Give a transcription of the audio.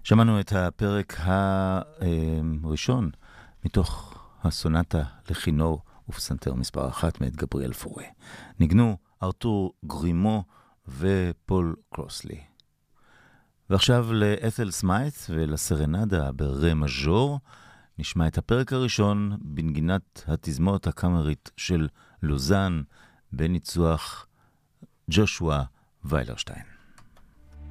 שמענו את הפרק הראשון מתוך הסונטה לכינור ופסנתר מספר 1 מאת גבריאל פורה. ניגנו ארתור גרימו ופול קרוסלי. ועכשיו לאת'ל סמיית' ולסרנדה ברה מז'ור נשמע את הפרק הראשון בנגינת התזמורת הקאמרית של לוזאן בניצוח ג'ושוע ויילרשטיין.